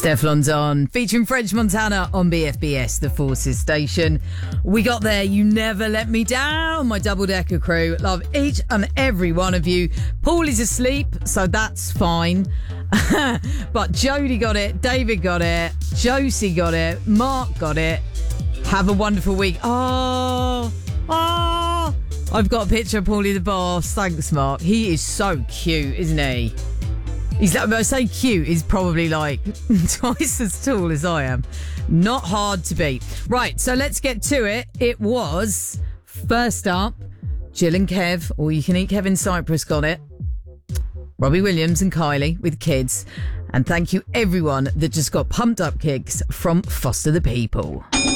Stefflon's on, featuring French Montana on BFBS, the Forces station. We got there, you never let me down, my double-decker crew. Love each and every one of you. Paul is asleep, so that's fine. But Jodie got it, David got it, Josie got it, Mark got it. Have a wonderful week. Oh, I've got a picture of Paulie the boss. Thanks, Mark. He is so cute, isn't he? He's like, when I say cute, he's probably like twice as tall as I am. Not hard to beat. Right, so let's get to it. It was, first up, Jill and Kev, or you can eat Kevin Cyprus, got it. Robbie Williams and Kylie with Kids. And thank you everyone that just got pumped up kicks from Foster the People.